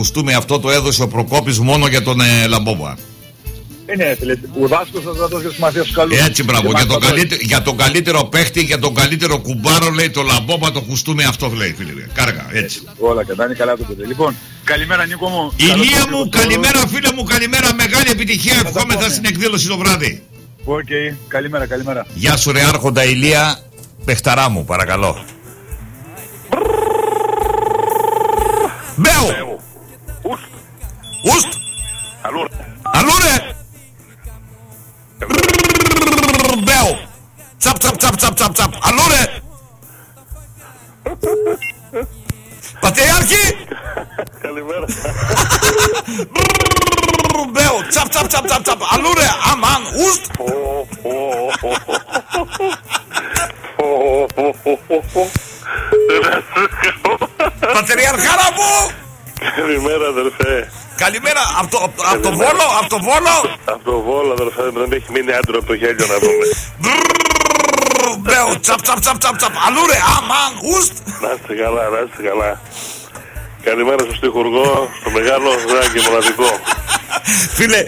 κουστούμι αυτό το έδωσε ο Προκόπης μόνο για τον Λαμπόμπα. Είναι, φίλε, ο δάσκαλος θα δώσει για σημασία στους καλούς. Έτσι, μπράβο, για τον καλύτερο παίχτη, για τον καλύτερο κουμπάρο, λέει το Λαμπόμπα, το κουστούμι αυτό, λέει, φίλε. Κάργα, έτσι. Όλα κατά, είναι καλά το παιδί. Λοιπόν, καλημέρα Νίκο μου. Ηλία μου, καλημέρα φίλε μου, καλημέρα, μεγάλη επιτυχία, ευχόμεθα στην εκδήλωση το βράδυ. Οκ, καλημέρα, καλημέρα. Γεια σου ρε άρχοντα Ηλία, παιχταρά μου, παρακαλώ. Μπέου! Ουστ! Αλλού ρε! Μπέου! Τσαπ τσαπ τσαπ τσαπ τσαπ τσαπ! Αλλού ρε! Πατριάρχη! Καλημέρα. Μπέου! Τσαπ τσαπ τσαπ τσαπ τσαπ! Αλλού ρε! Αμάν! Ουστ! Πατριαρχάρα μου! Καλημέρα αδερφέ. Καλημέρα, από το Βόλο, από το Βόλο. Από το Βόλο αδερφέ, δεν έχει μείνει άντρο από το χέρι να πούμε. Μπέου, τσαπ τσαπ τσαπ τσαπ τσαπ. Αλλού ρε, αμάν, ουστ. Να είστε καλά, να είστε καλά. Καλημέρα στο στιχουργό, στο μεγάλο δράκι μοναδικό. Φίλε,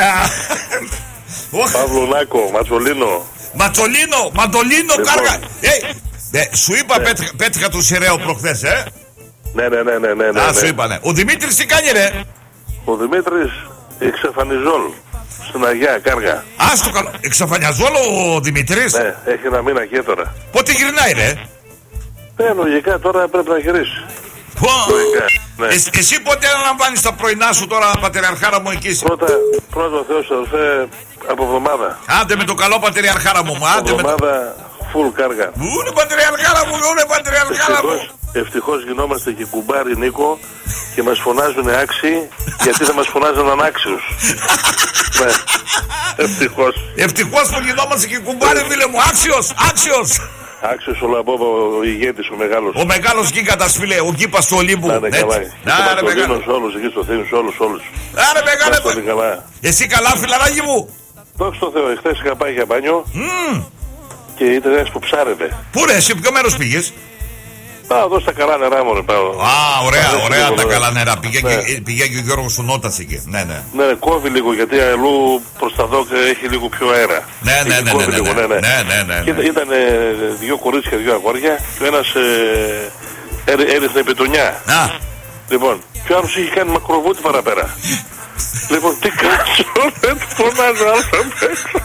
Παύλο Νάκο, Ματσολίνο. Μαντολίνο, κάργα. Σου είπα πέτυχα του Σιρέο προχθές, Ναι. Α, σου είπανε. Ο Δημήτρης τι κάνει ρε? Ο Δημήτρης εξαφανιζόλ στην Αγιά Κάργα. Άστο καλό. Εξαφανιαζόλο ο Δημήτρης. Ναι, έχει ένα μήνα και τώρα. Πότε γυρνάει ρε? Λογικά τώρα πρέπει να γυρίσει. Λογικά, ναι. Εσύ πότε αναλαμβάνεις τα πρωινά σου τώρα, πατριαρχάρα μου, εκεί? Πρώτα ο Θεός αδερφέ, από εβδομάδα. Άντε με το καλό, πατριαρχάρα μου. Άντε με το... Εβδομάδα full κάργα. Ούνε πατριαρχάρα μου, ούνε πατριαρχάρα μου. Ευτυχώς γινόμαστε και κουμπάρι Νίκο και μας φωνάζουν άξιοι, γιατί θα μας φωνάζουν ανάξιους. Ναι, ευτυχώς. Ευτυχώς που γινόμαστε και κουμπάρι, φίλε μου, άξιος. Άξιος ο Λαμπόβα, ο ηγέτης, ο μεγάλος. Ο μεγάλος Γκίκατας, φίλε, ο Γκίπας του Ολύμπου. Να είναι καλά. Άρα μεγάλος όλους, εκεί στο Θήμιο, όλους. Άρα μεγάλε. Εσύ καλά, φιλαράκι μου? Δόξα τω Θεώ, εχθές είχα πάει για μπάνιο και ήταν ένας που ψάρευε. Πού ρε, εσύ ποιο μέρος πήγες? Πάω εδώ στα καλά νερά μου, ρε πάω. Α, ωραία τα καλά νερά. Πήγε και ο Γιώργος του Νότας εκεί. Ναι. Ναι, κόβει λίγο γιατί αλλού προς τα δόκα έχει λίγο πιο αέρα. Ναι. Και ήταν δύο κορίτσια, δύο αγόρια και ο ένας έριχνε πετονιά. Λοιπόν, και ο άλλος είχε κάνει μακροβούτι παραπέρα. Λοιπόν, τι κάτσω, δεν του φωνάζω άλλο απ' έξω.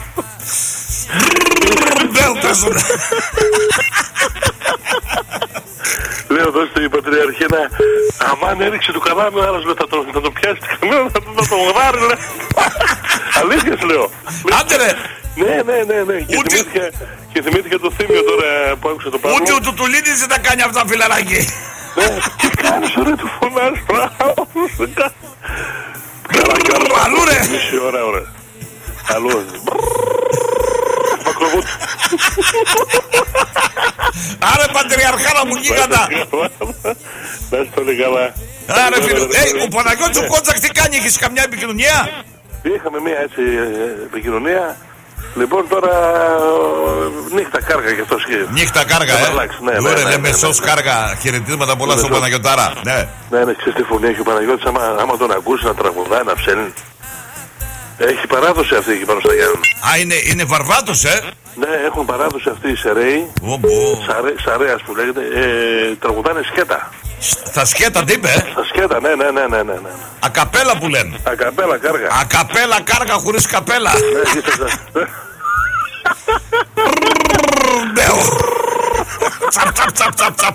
Λέω δώστε η Πατριαρχίνα, αμάν έριξε του καλάμι, ο άλλος θα το πιάσει κανένα, θα το γδάρει, λέει. Αλήθειας λέω. Άντε ρε. Ναι. Και θυμήθηκα το Θήμιο τώρα που άκουσα το πράγμα. Ούτε ο Τουτουλίδης δεν τα κάνει αυτά, φιλαράκι. Ναι, τι κάνεις ρε, του φωνάζεις πράγμα. Αλλού ρε. Μισή ώρα, ωραία. Αλλού. Μακροβούτ. Άρα πατριαρχάρα μου, Γκίκατα. Να είστε όλοι καλά. Άρα φίλε, ο Παναγιώτης ο Κότσακ τι κάνει, έχεις καμιά επικοινωνία? Είχαμε μια έτσι επικοινωνία. Λοιπόν τώρα νύχτα κάργα και αυτός και... Νύχτα κάργα, ωραία, λέμε σως κάργα, χαιρετίσματα πολλά στον Παναγιωτάρα. Ναι, ξέρεις τι φωνή έχει ο Παναγιώτης, άμα τον ακούσει να τραγουδάει, να ψέλνει. Έχει παράδοση αυτή εκεί πάνω στα Γιάννη. Α, είναι Βαρβάτος, Ναι, έχουν παράδοση αυτή οι Σεραίοι. Σαρέας που λέγεται, τραγουδάνε σκέτα. Στα σκέτα τι είπε? Στα σκέτα, ναι. Ακαπέλα που λένε. Ακαπέλα κάργα. Ακαπέλα κάργα χωρίς καπέλα. Τσαπ.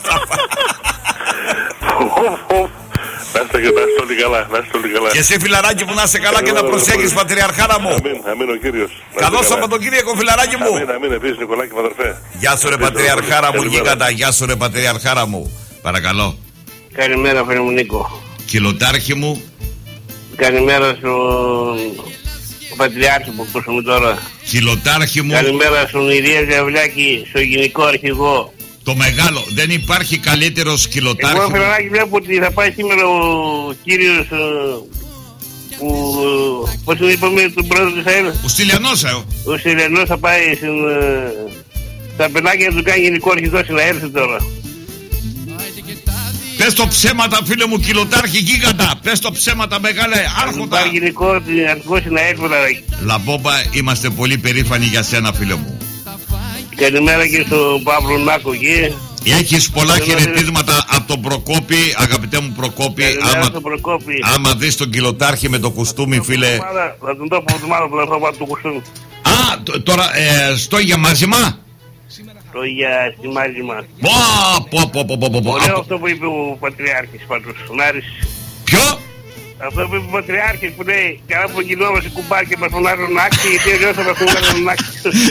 Να είστε όλοι καλά, Και εσύ φιλαράκι μου να είσαι καλά και να προσέχεις, πατριαρχάρα μου. Αμήν ο Κύριος. Καλό Σαββατοκύριακο, φιλαράκι μου. Αμήν επίσης Νικολάκη μαδερφέ. Γεια σου ρε πατριαρχάρα μου, Γκίκατα. Γεια σου ρε πατριαρχάρα μου. Παρακαλώ. Καλημέρα φίλε μου Νίκο. Κιλοτάρχη μου. Καλημέρα στον Πατριάρχη που ακούσαμε τώρα. Κιλοτάρχη μου. Καλημέρα στον Ηλία Ζαβλάκη, στο Γενικό Αρχηγό. Το μεγάλο, δεν υπάρχει καλύτερος κιλοτάρχη. Εγώ φιλαράκι βλέπω ότι θα πάει σήμερα ο κύριος που, πώς τον είπαμε, τον πρόεδρο της ΑΕΛ. Ο Στυλιανός, Ο Στυλιανός θα πάει στα πελάκια να του κάνει Γενικό Αρχηγό, να έρθει τώρα. Πες το ψέματα, φίλε μου, κιλοτάρχη γίγαντα. Πες το ψέματα, μεγάλε άρχοντα. Υπάρχει αρχικό στην ΑΕΠ. Λαμπόμπα, είμαστε πολύ περήφανοι για σένα, φίλε μου. Καλημέρα και στον Παύλο Νάκο εκεί. Έχεις πολλά χαιρετίσματα από τον Προκόπη, αγαπητέ μου Προκόπη. Άμα δεις τον κιλοτάρχη με το κουστούμι, φίλε. Θα τον το πω εβδομάδα που θα πάρω το κουστούμι. Α, τώρα στο για μάζιμα. Το για στη μάζιμα. Ωραίο αυτό που είπε ο Πατριάρχης πάντως, ο Νάρης. Ποιο? Αυτό που είπε ο Πατριάρχης που λέει καλά που γινόμαστε κουμπάρ και μας φωνάζουν άκρη, γιατί αλλιώς θα μας φωνάζουν άκρη.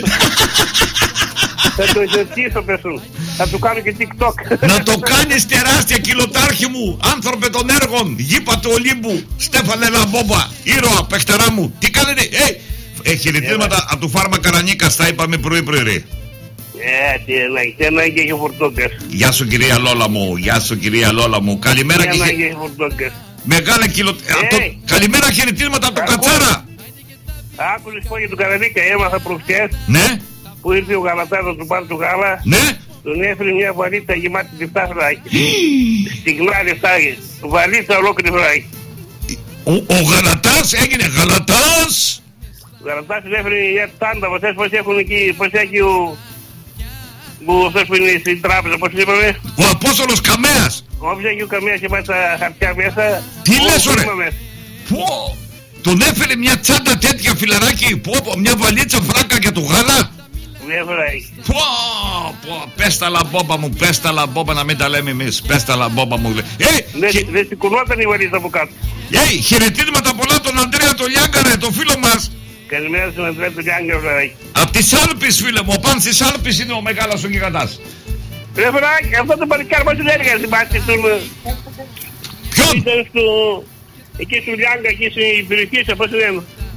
Θα το εισερτήσω πέσουν. Θα του κάνω και TikTok. Να το κάνεις τεράστια, κιλοτάρχη μου. Άνθρωπε των έργων, γήπα του Ολύμπου, Στέφανε Λαμπόμπα, ήρωα, παιχτερά μου. Τι κάνετε? Χαιρετίσματα από του Φάρμα Καρανίκας, τα είπαμε πρωί-πρωί. Τι ανάγκη έχει ο Φορτόγκας. Γεια σου κυρία Λόλα μου, γεια σου κυρία Λόλα μου. Καλημέρα και μεγάλα καλημέρα, χαιρετίσματα από τον Κατσάρα. Άκουσες πω για τον Καρανίκα, έμαθα προχτές. Ναι. Που ήρθε ο Γαλατάς να του πάρει το γάλα. Ναι. Τον έφερε μια βαλίτσα γεμάτη λεφτά φράγη. Στιγνά λεφτά, βαλίτσα ολόκληρη φράγη. Ο Γαλατάς έγινε Γαλατάς. Ο Γαλατάς του έφερε μια τσάντα, πως έχουν εκεί, πως έχει αυτός που είναι στην τράπεζα, πώς είπαμε. Ο Απόστολος Καμέας. Όποιος έχει ο Καμέας και πάει στα χαρτιά μέσα. Τι λες ωραία. Τον έφερε μια τσάντα τέτοια, φιλαράκι. Μια βαλίτσα φράκα για το γάλα. Πες τα Λαμπόμπα μου, πες τα Λαμπόμπα, να μην τα λέμε εμείς. Πες τα Λαμπόμπα μου. Δεν σηκωνόταν η βαλίτσα από κάτω. Χαιρετίσματα πολλά τον Αντρέα τον Λιάγκαρε, τον φίλο μας. Καλημέρα στον Αντρέα τον Λιάγκαρε. Απ' τις Άλπεις, φίλε μου, ο Παν της Άλπης είναι ο μεγάλος ο γιγαντάς. Ρε φράκι, αυτό το παλικάρι μας δεν έλεγα στην πάση του. Ποιον? Ήταν εκεί στο Λιάγκα, εκεί στην περιοχή σας, πώς λένε.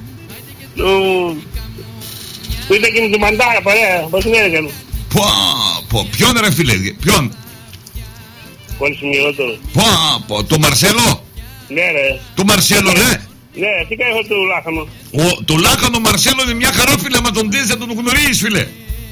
Που ήταν και με το Μαντάρα παρέα, πώς έλεγαν. Ποιον ρε φίλε, ποιον? Πολύ σημειότερο. Το Μαρσέλο. Ναι ρε. Το Μαρσέλο ναι. Ναι, τι κάνει αυτό το Λάχανο. Το Λάχανο Μαρσέλο είναι μια χαρά φίλε, μα τον δεις, θα τον γνωρίζεις φίλε.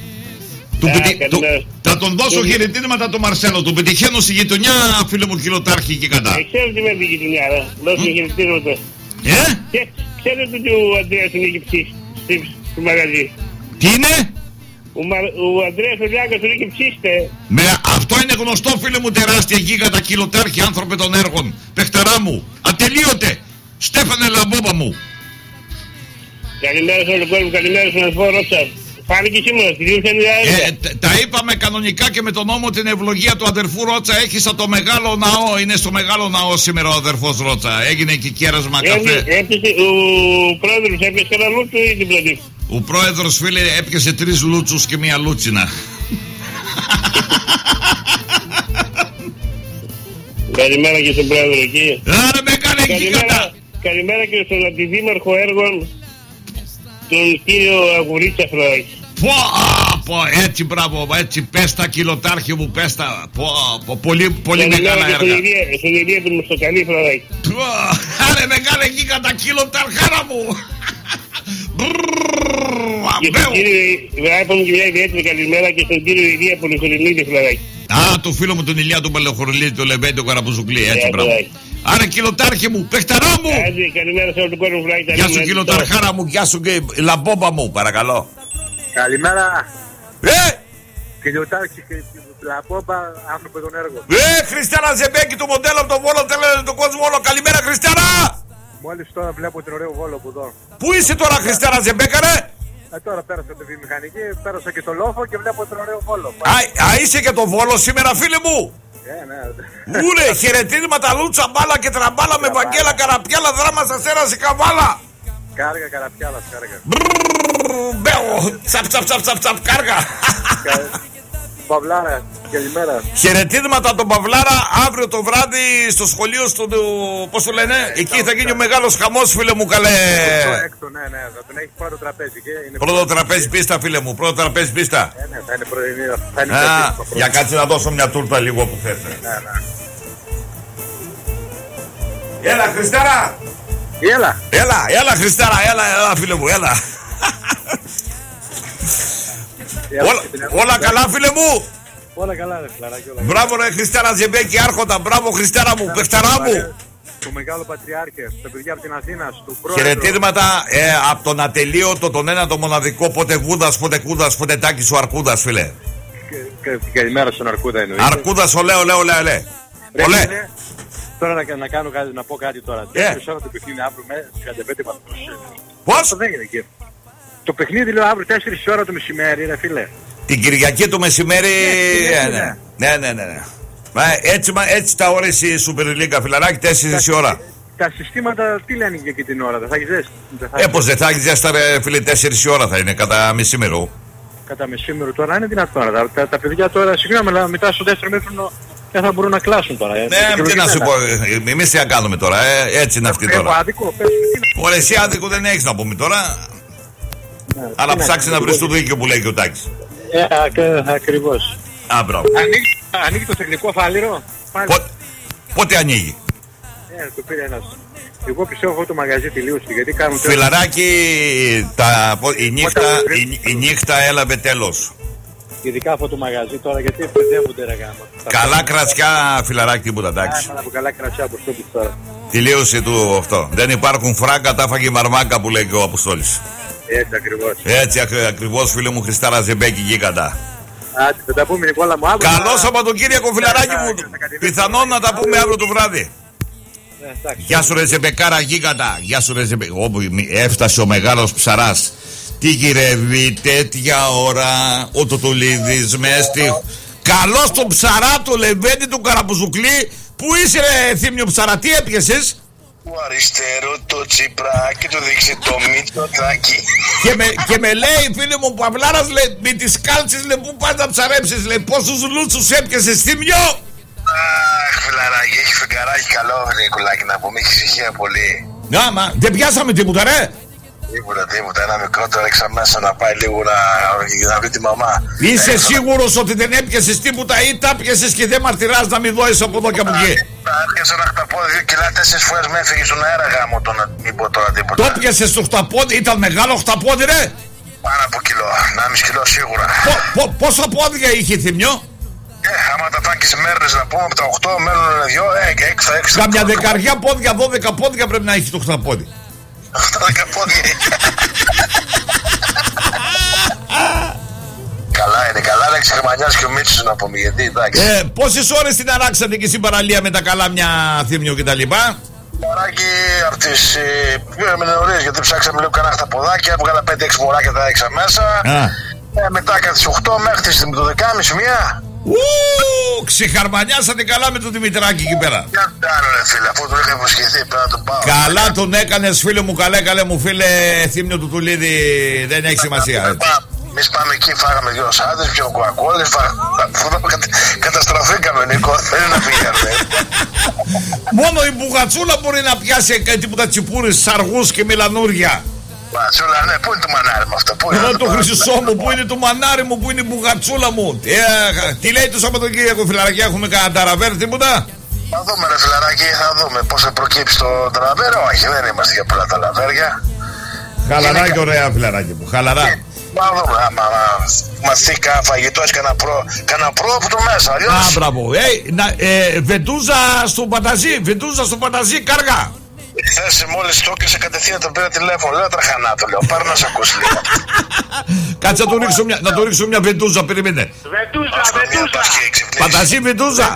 Θα τον δώσω χαιρετίσματα το Μαρσέλο. Τον πετυχαίνω στη γειτονιά, φίλε μου, κιλοτάρχη και κατά. Ξέρω τι μένει η γειτονιά, ρε. Δώσω χαιρετίσματα. Ξέρετε ότι ο Αντρέας είναι εκεί στο μαγαζί. Τι είναι? Ο Αντρέας ο Λιάγκας τον είχε ψήστε. Αυτό είναι γνωστό, φίλε μου, τεράστια γίγαντα κιλοτάρχη, άνθρωπε των έργων. Παιχτερά μου, ατελείωτε. Στέφανε Λαμπόμπα μου. Καλημέρα σε όλο τον κόσμο, καλημέρα στον αδερφό Ρότσα. Πάνε και σήμερα, στη τα είπαμε κανονικά και με τον νόμο την ευλογία του αδερφού Ρότσα. Έχει σαν το μεγάλο ναό. Είναι στο μεγάλο ναό σήμερα ο αδερφός Ρότσα. Έγινε εκεί κέρασμα καφέ. Ο πρόεδρος έπιασε ένα λούτσο ή την πλατή. Ο πρόεδρος, φίλε, έπιασε 3 λούτσους και μία λούτσινα. Καλημέρα και στον πρόεδρο εκεί. Άρα μεγάλη γίγαντα. Καλημέρα και στον αντιδήμαρχο έργων, τον κύριο Αγουρίτσα Φράγη. Έτσι μπράβο, έτσι πες τα κιλοτάρχη μου, πες τα. Πολύ μεγάλα έργα. Στον Ηλία του Μουστοκαλή Φράγη. Άρα μεγάλη γίγαντα κιλοτάρχάρα μου. Και στον κύριο Βράχη, και μια ιδιαίτερη καλημέρα και στον κύριο Ηλία Πολυχορινίδη Φράγη. Το φίλο μου τον Ηλία του Πολυχορινίδη, το Λεβέντη, ο Καραμπουζουκλή, έτσι μπράβο. Άρα κιλοτάρχη μου, παιχταρά μου! Καλημέρα σε όλο τον κόσμο, Φράγη. Γεια σου κιλοτάρχαρα μου, γεια σου και Λαμπόμπα μου, παρακαλώ. Καλημέρα. Κιλοτάρχη και Λαμπόμπα, άνθρωποι των έργων. Χριστιανά Ζεμπέκη του μοντέλο από τον Βόλο, θέλετε τον κόσμο όλο. Καλημέρα Χριστιανά! Μόλις τώρα βλέπω την ωραίο Βόλο που εδώ. Πού είσαι τώρα Χριστιανά Ζεμπέκα ρε? Τώρα πέρασα τη βιομηχανική, πέρασα και στο Λόφο και βλέπω τον ωραίο Βόλο. Είσαι και το Βόλο σήμερα φίλε μου? Ναι. Ούρε, χαιρετίσματα λούτσα μπάλα και τραμπάλα με Βαγγέλα Καραπιάλα, δράμα σας έρασε καβάλα. Κάργα Καραπιάλας, κάργα. Μπέω, τσαπ, κάργα. Παυλάρα, καλημέρα. Χαιρετίσματα τον Παυλάρα, αύριο το βράδυ στο σχολείο στο, πώς το λένε, εκεί θα γίνει ο μεγάλος χαμός φίλε μου καλέ. Έκτο, ναι, θα τον έχει πρώτο τραπέζι. Πρώτο τραπέζι πίστα φίλε μου, πρώτο τραπέζι πίστα. Ναι, θα είναι πρωινή. Για κάτσε να δώσω μια τούρτα λίγο που θες. Ναι. Έλα Χριστάρα. Έλα Χριστάρα, έλα φίλε μου, έλα. Όλα καλά φίλε μου. Όλα καλά, ρε φιλαράκι. Μπράβο, ρε Χριστέρα Ζεμπέκη, άρχοντα. Μπράβο, Χριστέρα μου, παιχταρά μου. Το μεγάλο πατριάρχη, τα παιδιά από την Αθήνα, του πρόεδρου. Χαιρετίσματα από τον ατελείωτο, τον ένα το μοναδικό, πότε Βούδας, πότε Κούδας, πότε Τάκης ο Αρκούδας, φίλε. Καλημέρα στον Αρκούδα εννοείται. Αρκούδας, ολέ. Τώρα να κάνω κάτι, να πω κάτι τώρα. 4 ώρα το παιχνίδι αύριο με 35 βαθμούς. Πώς? Δεν είναι εκεί. Το παιχνίδι λέω αύριο 4 ώρα το μεσημέρι, ρε φίλε. Την Κυριακή το μεσημέρι. Ναι. Έτσι τα ώρες η Super League, φιλαράκι, 4 η ώρα. Τα συστήματα τι λένε για εκεί την ώρα, δεν θα έχει ζέστη? Πώς δεν θα έχει ζέστη, φίλε, 4 η ώρα θα είναι, κατά μεσήμερο. Κατά μεσήμερο τώρα είναι δυνατόν. Τα παιδιά τώρα, συγγνώμη, αλλά μετά στο δεύτερο μέτρο δεν θα μπορούν να κλάσουν τώρα. Ναι, τι να σου πω, εμείς τι να κάνουμε τώρα, έτσι είναι αυτή τώρα. Άδικο, ωραία, εσύ άδικο δεν έχεις να πούμε τώρα. Αλλά ψάξει να βρεις το δίκιο που λέει και ο Τάκης. Ακριβώς. Μπράβο. Ανοίγει το τεχνικό φάληρο. Πότε ανοίγει? Το πήρε ένας. Εγώ πιστεύω αυτό το μαγαζί τελείωσε. Γιατί κάνουν φιλαράκι, η νύχτα έλαβε τέλος. Ειδικά αυτό το μαγαζί τώρα, γιατί παιδεύονται ρε γάμο. Καλά κρατσιά, φιλαράκι, τίποτα, εντάξει. Καλά κρατσιά, Αποστόλης τώρα. Τελείωσε του αυτό. Δεν υπάρχουν φράγκα, τα φάγει μαρμάκα που λέει και ο Αποστόλης. Έτσι ακριβώς. Έτσι ακριβώς, φίλε μου, Χριστάρα Ζεμπέκη, γίγαντα. Άντε, θα τα πούμε, Νικόλα μου, αύριο. Καλό Σαββατοκύριακο, φιλαράκι μου. Πιθανόν να τα πούμε αύριο το βράδυ. Γεια σου ρε Ζεμπεκάρα, γίγαντα. Γεια σου ρε Ζεμπεκάρα. Όπου έφτασε ο μεγάλος ψαράς. Τι γυρεύει τέτοια ώρα ο Τωτολίδης μες στη... Καλώς τον ψαρά του Λεβέντη του Καραπουζουκλή. Πού είσαι ρε Θήμιο ψαρά, τι έπιασες? Του αριστερού το Τσιπράκι, του δεξιτό Μητσοτάκη. Και με λέει φίλε μου Παυλάρας, λέει, με τις κάλτσες, λέει, πού πας να ψαρέψεις, λέει, πόσους λούτσους έπιασες, Θήμιο? Αχ, φιλαράκι, έχει φεγγαράκι καλό, Νικολάκη, να πούμε, έχει ησυχία πολύ. Άμα, δεν πιάσαμε τίποτα ρε. Τίποτα, ένα μικρό το ρίξα μέσα να πάει λίγο να βρει τη μαμά. Είσαι σίγουρος ότι δεν έπιασες τίποτα ή τα πιασες και δεν μαρτυράς να μην δώσεις από εδώ και από εκεί? Έπιασε ένα χταπόδι 2 κιλά, 4 φορές με έφυγε στον αέρα γάμο το να μην πω τώρα τίποτα. Το πιασες στο χταπόδι, ήταν μεγάλο χταπόδι ρε? Πάνω από κιλό, 1,5 κιλό σίγουρα. Πόσα πόδια είχε, Θημιό? Άμα τα πάνε και σε μέρες να πούμε από τα 8 μένουν 2, 6. Καμιά δεκαριά πόδια, 12 πόδια πρέπει να έχει το χταπόδι. 12 πόδια. Καλά είναι, καλά είναι Ξεχμανιάς και ο Μίτσος να πούμε, γιατί εντάξει. Πόσες ώρες την αράξατε και στην παραλία με τα καλάμια, Θήμιο και τα λοιπά? Μωράκι από τις πήγαμε νωρίς, γιατί ψάξαμε λίγο κανένα χταποδάκια, έβγαλα 5-6 μωράκια, τα έξα μέσα. Μετά κατά τις 8 μέχρι τις 12.30 μία. Ξεχαρμανιάσατε καλά με τον Δημητράκη εκεί πέρα. Να κάνω ρε φίλε, αφού τον είχα υποσχεθεί πρέπει να τον πάω. Καλά τον έκανες φίλε μου, καλέ μου φίλε Θήμιο του Τουλίδη, δεν έχει σημασία. Εμείς πάμε εκεί, φάγαμε 2 σάντες, πιο κοκακόλες, καταστραφήκαμε Νίκο, θέλει να πηγαίνουμε. Μόνο η μπουγατσούλα μπορεί να πιάσει τίποτα τσιπούρες, αργούς και μιλανούρια. Μπουγατσούλα, ναι, πού είναι το μανάρι μου αυτό, πού είναι το χρυσισό μου, πού είναι το μανάρι μου, πού είναι η μπουγατσούλα μου. Τι λέει το Σαββατοκύριακο, φιλαράκι, έχουμε κανένα ταραβέρ, τίποτα? Θα δούμε ρε φιλαράκι, θα δούμε πώς θα προκύψει το ταραβέρ. Όχι, δεν είμαστε για πολλά ταραβέρια. Χαλαρά και ωραία φιλαράκι μου, χαλαρά. Μα δούμε, άμα μας θύει κανένα φαγητό, έχει κανένα πρόπτο μέσα. Μπράβο, βεντούζα στο Πανταζή, κάργα. Χθες μόλις το έκλεισε κατευθείαν, τον πήρα τηλέφωνο, λέω τραχανά το λέω, πάρε να σε ακούσει λίγο. Κάτσε να του ρίξω μια βεντούζα, περίμενε. Βεντούζα. Πανταζή βεντούζα.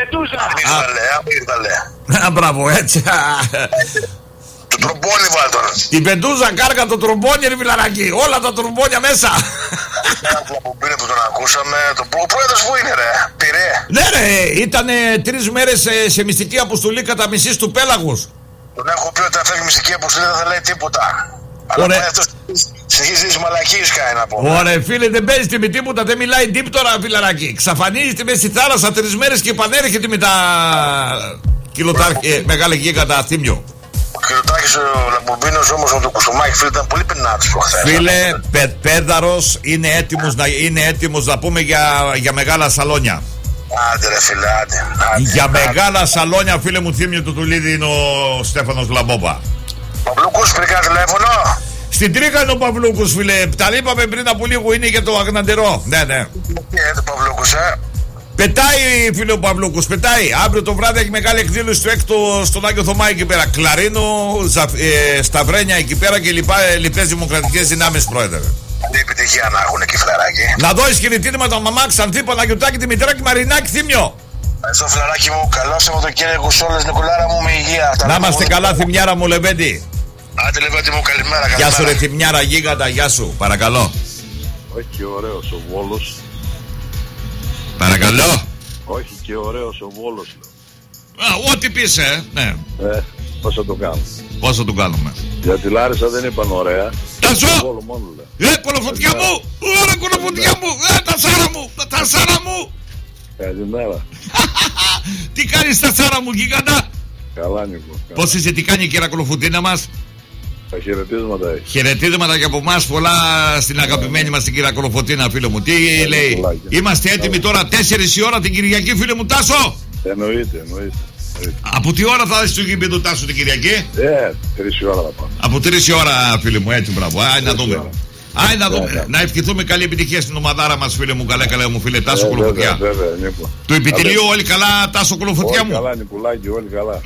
Αμύγδαλε. Μπράβο, έτσι. Το τρομπόνι βάλτον. Η βεντούζα κάργα, το τρομπόνι, ρε φιλαράκι, όλα τα τρομπόνια μέσα. Που πήρε που τον ακούσαμε, ο πρόεδρος που είναι ρε, πήρε. Ναι ρε, ήτανε 3 μέρες σε μυστική αποστολή κατά μισής του πέλαγος. Τον έχω πει ότι αν φεύγει μυστική αποστολή δεν θα λέει τίποτα. Αλλά αυτός συνεχίζει μαλακίες κάνει να πω. Ωραία φίλε, δεν παίζεται με τίποτα, δεν μιλάει τίποτα φιλαράκι. Ξαφανίζεται μέσα στη θάλασσα 3 μέρες και επανέρχεται με τα κιλοτάρχη, μεγάλη γίγα τα Θήμιο. Ο κιλοτάρχης ο Λαμπουμπίνος όμως με το κουστομάκι φίλε ήταν πολύ πενάτης προχθές. Φίλε, πέδαρος είναι έτοιμος να πούμε για μεγάλα σαλόνια. Άντε ρε φίλε, άντε. Για μεγάλα σαλόνια φίλε μου Θήμιο του Τουλίδη είναι ο Στέφανος Λαμπόπα. Παυλούκος πήρε κανένα τηλέφωνο? Στην Τρίκα είναι ο Παυλούκος φίλε, τα είπαμε πριν από λίγο, είναι για το Αγναντερό. Ναι. Το Παυλούκος Πετάει, φίλε ο Παυλούκος, πετάει. Αύριο το βράδυ έχει μεγάλη εκδήλωση του έκτο στον Άγιο Θωμά εκεί πέρα. Κλαρίνο, Σταυρένια εκεί πέρα και λοιπές δημοκρατικές δυνάμεις, πρόεδρε. Τι επιτυχία να έχουν εκεί, Φλεράκι. Να δώσεις χαιρετίσματα μαμά Ξανθή, Παναγιωτάκη, τη μητέρα και Μαρινάκη, Θύμιο. Στο Φλεράκι μου, καλό Σαββατοκύριακο σε όλες, Νικολάρα μου, με υγεία. Να είμαστε καλά, Θημιάρα μου, Λεβέντη. Άντε, Λεβέντη μου, καλημέρα. Γεια σου, ρε Θημιάρα, γίγαντα, γεια σου, παρακαλώ. Όχι και ωραίος ο Βόλος. Παρακαλώ. Όχι και ωραίος ο Βόλος. Ό,τι πεις, ναι. Πώς θα το κάνουμε. Πώς θα το κάνουμε. Για τη Λάρισα δεν είπαν ωραία. Τασό! Κολοφωτιά μου! Ωρα κολοφωτιά μου! Τασάρα μου! Τασάρα μου! Καλημέρα. Τι κάνεις Τασάρα μου, γίγαντα? Καλά, Νίκο. Πώς είσαι, τι κάνει η κυρία Κολοφωτίνα μας? Τα χαιρετίσματα έχει. Χαιρετίσματα και από εμάς, πολλά στην αγαπημένη μας την κυρία Κολοφωτίνα, φίλε μου. Τι λέει? Είμαστε έτοιμοι τώρα 4 η ώρα την Κυριακή, φίλε μου, Τάσο? Εννοείται. Από τι ώρα θα δεις στο γήπεδο, Τάσο, την Κυριακή? 3 η ώρα θα πάμε. Από 3 η ώρα, φίλε μου, έτσι, μπράβο. Να δούμε. Να δούμε. Να ευχηθούμε καλή επιτυχία στην ομαδάρα μας, φίλε μου. Καλά μου, φίλε Τάσο Κολοφωτιά. Το επιτελείο όλοι καλά, Τάσο Κολοφωτιά μου. Καλά, Νικουλάκη, όλοι καλά.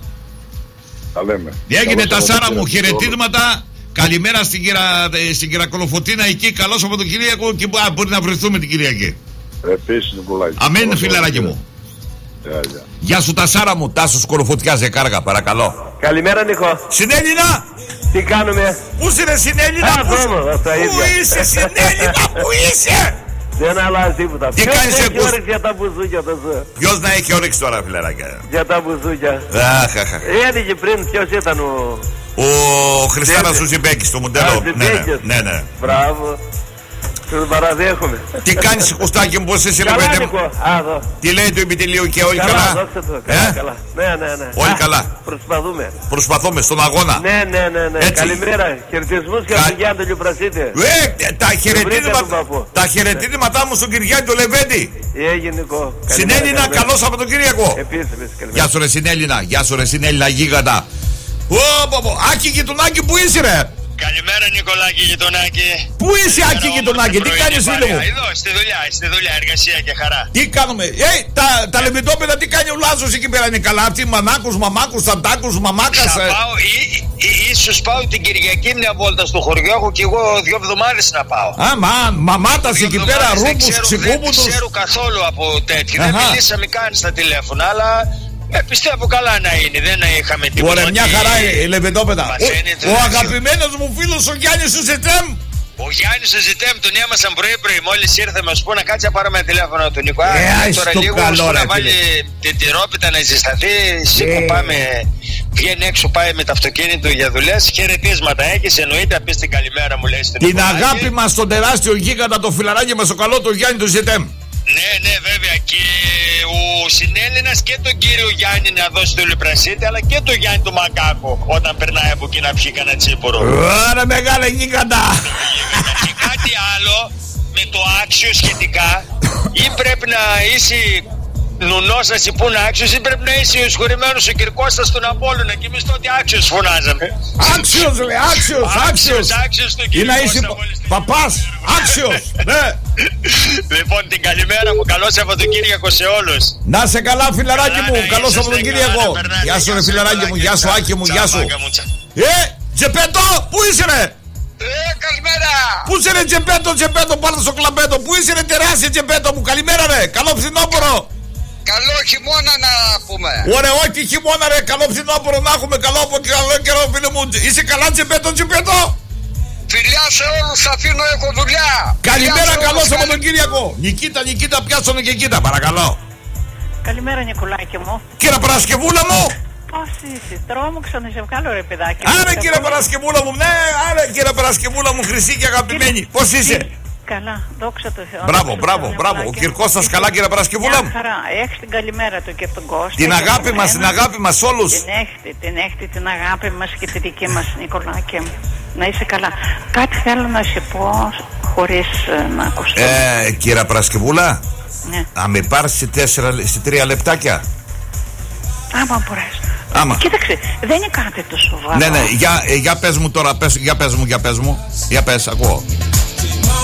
Τα λέμε. Έγινε Τασάρα μου, χαιρετίσματα. Καλημέρα στην κυρία Κολοφωτίνα εκεί. Καλώς από τον Κυριακό και μπορεί να βρεθούμε την Κυριακή. Επίσης, Νικουλάκη. Αμέν, φιλαράκι μου. Γεια σου Τασάρα μου, Τάσος Κολοφωτιάς, Κάργα, παρακαλώ. Καλημέρα, Νίκο. Συνέλληνα! Τι κάνουμε? Πού είσαι, Συνέλληνα? Πού είσαι, Συνέλληνα? Πού είσαι? Δεν αλλάζει τίποτα. Τι κάνεις, έχει όρεξη για τα μπουζούκια τόσο? Ποιος να έχει όρεξη τώρα, φιλαράκια? Για τα μπουζούκια. Έλεγε πριν ποιος ήταν ο Χριστάνας Ζουζιμπέκης, το μοντέλο. Ναι. Μπράβο. Τον παραδέχομαι. Τι κάνεις, Κωστάκη μου, πώς είσαι, Λεβέντη μου? Τι λέει το επιτελείο και όλοι καλά? Καλά. Ναι. Όλοι καλά. Προσπαθούμε στον αγώνα. Ναι. Καλημέρα. Χαιρετισμούς και από τον Γιάννη τον Λιοπρασίτη. Τα χαιρετίσματά μου στον Κυριάκη τον Λεβέντη. Έγινε, Νικό. Συνέλληνα, καλώς από τον Κυριακό. Επίσης. Γεια σου, ρε Συνέλληνα. Γεια σου, ρε Συνέλληνα, γίγαντα. Άκη γειτονάκι, που είσαι, ρε? Καλημέρα, Νικολάκη γειτονάκι. Πού είσαι, Άκη γειτονάκι, τι κάνεις, φίλε μου? Εδώ, στη δουλειά, εργασία και χαρά. Τι κάνουμε? Τα λεβεντόπεδα τι κάνει ο Λάζος εκεί πέρα, είναι καλά? Αυτοί μανάκους, μαμάκους, ταντάκους, μαμάκας. Θα πάω, ίσως πάω την Κυριακή μια βόλτα στο χωριό. Έχω κι εγώ 2 εβδομάδες να πάω. Μαμάτας εκεί πέρα, ρούμπους, ξυπούμπουτους. Δεν ξέρω καθόλου από τέτοιο. Δεν μιλήσαμε καν στα τηλέφωνα, αλλά πιστεύω καλά να είναι, δεν είχαμε τίποτα. Ωραία, μια χαρά λεβεντόπεδα. Ο αγαπημένος μου φίλος ο Γιάννης ο Ζετέμ. Ο Γιάννης ο Ζετέμ τον έμασαν πρωί, μόλις ήρθε, μας πω να κάτσει να πάρουμε τηλέφωνο του Νικό. Τώρα λίγο να βάλει την τυρόπιτα να ζεσταθεί. Σήκω πάμε, βγαίνει έξω, πάει με το αυτοκίνητο για δουλειές. Χαιρετίσματα έχεις, εννοείται, να πεις την καλημέρα μου, λέει στον την αγάπη μας στον τεράστιο γίγαντα, το φιλαράκι μας, το καλό, το Γιάννη του Ζετέμ. Ναι, βέβαια, και ο Συνέλληνας και τον κύριο Γιάννη να δώσει το Λιοπρασίτη, αλλά και τον Γιάννη του Μακάκο όταν περνάει από εκεί να πιει κανένα τσίπορο. Άρα μεγάλα γίγαντα. Και κάτι άλλο με το άξιο σχετικά, ή πρέπει να είσαι νουνός να σιπούνε άξιος, ή πρέπει να είσαι ο εισχωρημένος ο Κυρκώστας στον Απόλλωνα και εμείς τότε άξιος φωνάζαμε. Άξιος, λέει, άξιος. Ή να είσαι παπάς, άξιος, ναι. Λοιπόν, την καλημέρα μου, καλό Σαββατοκύριακο σε όλους. Να σε καλά, φιλαράκι μου, καλό Σαββατοκύριακο. Γεια σου, ρε φιλαράκι μου, γεια σου, Άκη μου, γεια σου. Τζεπέτο, πού είσαι, ρε? Καλημέρα. Πού είσαι, ρε Τζεπέτο, πάνω στο κλαμπέτο. Πού είσαι, ρε τεράστια Τζεπέτο μου, καλημέρα, ρε. Καλό φθινόπωρο. Καλό χειμώνα να πούμε. Ωραία, όχι χειμώνα, ρε. Καλό φθινόπωρο να έχουμε, καλό καιρό, φίλε μου. Είσαι καλά, Τζεπέτο? Φιλιά σε όλους, αφήνω εγώ δουλειά. Καλημέρα, καλώς από τον Κυριακό. Νικήτα, πιάσανε και κοίτα, παρακαλώ. Καλημέρα, Νικολάκη μου. Κύριε Παρασκευούλα μου. Πώς είσαι, τρόμοξα να σε βγάλω, ρε παιδάκι. Άρα, κύριε Παρασκευούλα μου, ναι, κύριε Παρασκευούλα μου, χρυσή και αγαπημένη. Πώς είσαι? Καλά, δόξα τω Θεώ. Μπράβο. Ο Κυρκώστας καλά, κύριε Παρασκευούλα μου. Χαρά, έχεις την καλημέρα του και από τον Κώστα. Την αγάπη μας όλους. Την έχετε την αγάπη μας και τη δική μας, Νικολάκη μου. Να είσαι καλά. Κάτι θέλω να σε πω χωρίς να ακουστώ. Κύριε Παρασκευούλα, ναι. Να με πάρεις σε 3 λεπτάκια. Άμα μπορείς. Κοίταξε, δεν είναι κάτι το σοβαρό. Ναι, για πες μου τώρα, για πες μου. Για πες, ακούω.